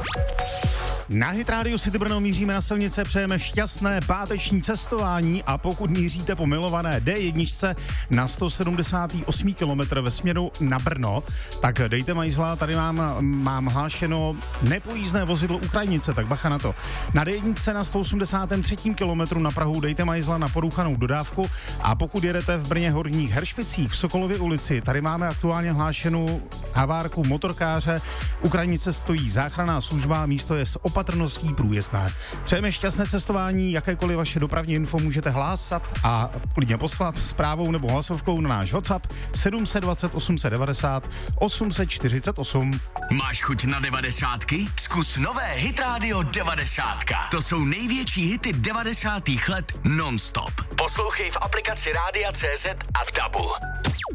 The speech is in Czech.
Na Hit Radio City Brno míříme na silnice, přejeme šťastné páteční cestování a pokud míříte po milované D1 na 178 km ve směru na Brno, tak dejte majzla, tady mám hlášeno nepojízdné vozidlo Ukrajinice, tak bacha na to. Na D1 na 183 km na Prahu dejte majzla na poruchanou dodávku a pokud jedete v Brně Horních Heršpicích v Sokolově ulici, tady máme aktuálně hlášenou havárku motorkáře, Ukrajinice stojí záchranná služba, místo je s opatrností průjezdné. Přejeme šťastné cestování, jakékoliv vaše dopravní info můžete hlásat a klidně poslat zprávou nebo hlasovkou na náš WhatsApp 720 890 848. Máš chuť na 90ky? Zkus nové Hit Radio 90. To jsou největší hity 90. let non-stop. Poslouchej v aplikaci Rádia.cz a v DABu.